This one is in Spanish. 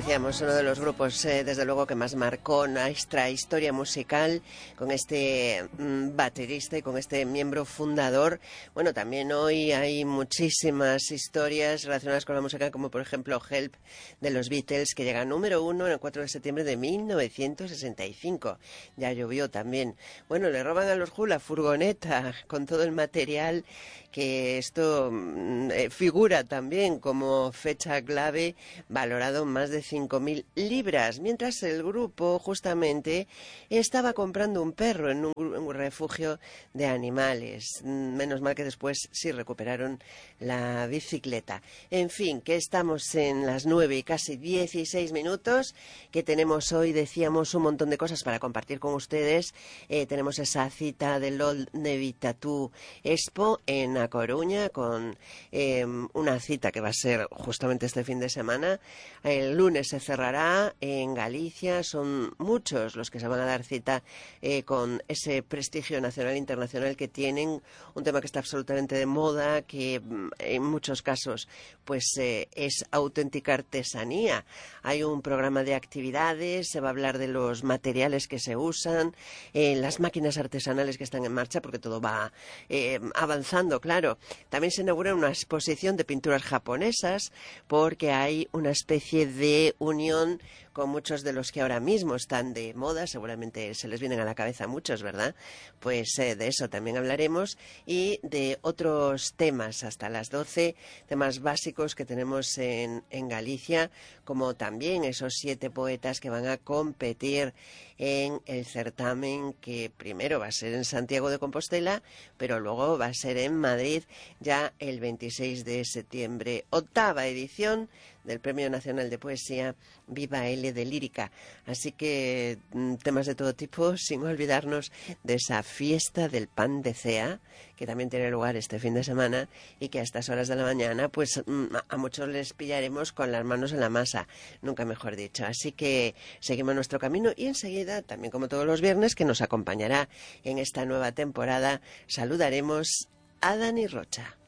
decíamos, uno de los grupos, desde luego, que más marcó nuestra historia musical, con este baterista y con este miembro fundador. Bueno, también hoy hay muchísimas historias relacionadas con la música, como por ejemplo Help de los Beatles, que llega a número 1 el 4 de septiembre de 1965. Ya llovió también. Bueno, le roban a los Who la furgoneta con todo el material, que esto figura también como fecha clave, valorado en más de 5.000 libras, mientras el grupo justamente estaba comprando un perro en un refugio de animales. Menos mal que después sí recuperaron la bicicleta. En fin, que estamos en las 9 y casi 16 minutos, que tenemos hoy, decíamos, un montón de cosas para compartir con ustedes. Tenemos esa cita del Old Navy Tattoo Expo en A Coruña, con una cita que va a ser justamente este fin de semana. El lunes se cerrará en Galicia. Son muchos los que se van a dar cita con ese prestigio nacional e internacional que tienen, un tema que está absolutamente de moda, que en muchos casos pues es auténtica artesanía. Hay un programa de actividades, se va a hablar de los materiales que se usan, las máquinas artesanales que están en marcha, porque todo va avanzando, claro. También se inaugura una exposición de pinturas japonesas, porque hay una especie de unión con muchos de los que ahora mismo están de moda. Seguramente se les vienen a la cabeza muchos, ¿verdad? Pues de eso también hablaremos, y de otros temas hasta las 12, temas básicos que tenemos en Galicia, como también esos 7 poetas que van a competir en el certamen, que primero va a ser en Santiago de Compostela, pero luego va a ser en Madrid ya el 26 de septiembre. 8ª edición del Premio Nacional de Poesía Viva L de Lírica. Así que temas de todo tipo, sin olvidarnos de esa fiesta del pan de Cea, que también tiene lugar este fin de semana, y que a estas horas de la mañana pues a muchos les pillaremos con las manos en la masa, nunca mejor dicho. Así que seguimos nuestro camino, y enseguida, también como todos los viernes, que nos acompañará en esta nueva temporada, saludaremos a Dani Rocha.